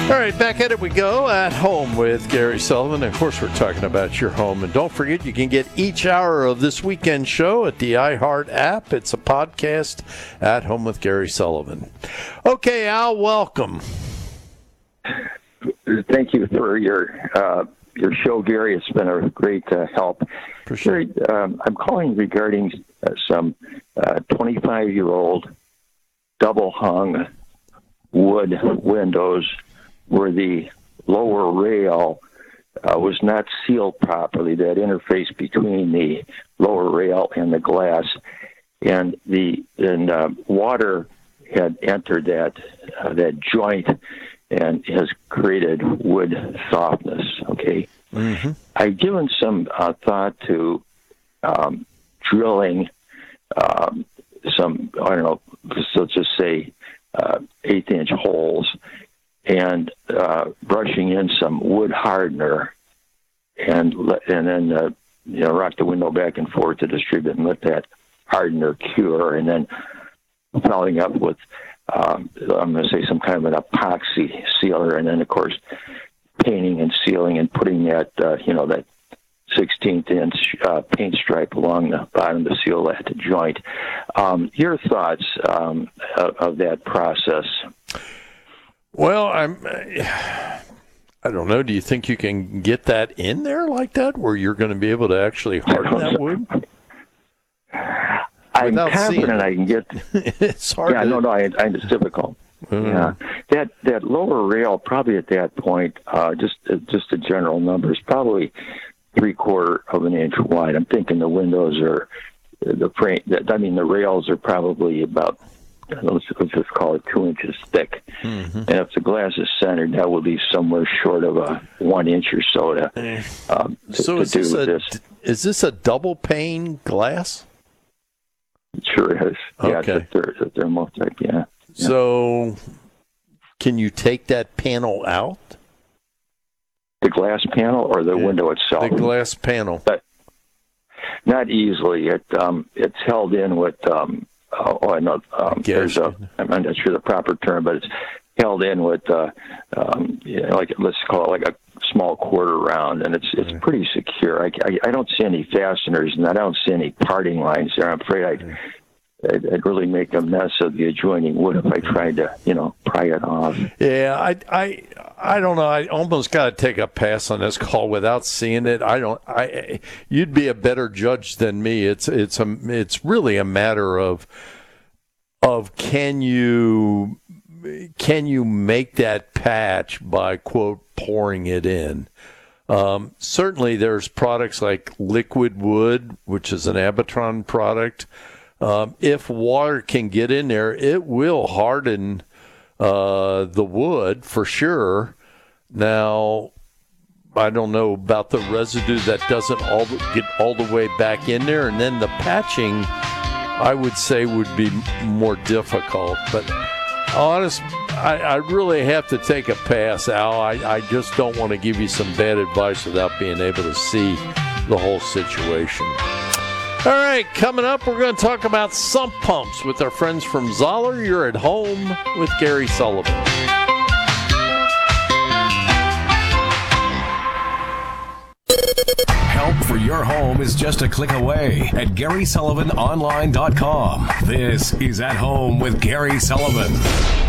All right, back at it we go, At Home with Gary Sullivan. Of course, we're talking about your home. And don't forget, you can get each hour of this weekend show at the iHeart app. It's a podcast, At Home with Gary Sullivan. Okay, Al, welcome. Thank you for your show, Gary. It's been a great help. Appreciate it. I'm calling regarding some 25-year-old double-hung wood windows where the lower rail was not sealed properly, that interface between the lower rail and the glass, and water had entered that joint and has created wood softness. Okay, Mm-hmm. I've given some thought to drilling some, I don't know, let's just say 1/8-inch holes, and brushing in some wood hardener, and then rock the window back and forth to distribute and let that hardener cure, and then following up with I'm going to say some kind of an epoxy sealer, and then of course painting and sealing and putting that that 16th-inch paint stripe along the bottom to seal that joint. Your thoughts of that process? Well, I don't know. Do you think you can get that in there like that, where you're going to be able to actually harden that wood? I'm confident I can get. It's hard. Yeah, it's difficult. Mm. Yeah, that lower rail probably at that point, just a general number, is probably 3/4 of an inch wide. I'm thinking the windows are the frame. The rails are probably about, let's just call it 2 inches thick. Mm-hmm. And if the glass is centered, that would be somewhere short of a 1 inch or so So is this a double pane glass? It sure is. Yeah, Okay. it's a thermotech, yeah. So can you take that panel out? The glass panel or the window itself? The glass panel. Not easily. It's held in with I'm not sure the proper term, but it's held in with let's call it like a small quarter round, and it's pretty secure. I don't see any fasteners, and I don't see any parting lines there. I'm afraid I'd really make a mess of the adjoining wood if I tried to pry it off. Yeah, I don't know. I almost got to take a pass on this call without seeing it. You'd be a better judge than me. It's really a matter of can you make that patch by, quote, pouring it in. Certainly there's products like Liquid Wood, which is an Abatron product. If water can get in there, it will harden the wood for sure. Now, I don't know about the residue that doesn't get all the way back in there, and then the patching, I would say, would be more difficult. But I really have to take a pass, Al. I just don't want to give you some bad advice without being able to see the whole situation. All right, coming up, we're going to talk about sump pumps with our friends from Zoller. You're at Home with Gary Sullivan. Help for your home is just a click away at GarySullivanOnline.com. This is At Home with Gary Sullivan.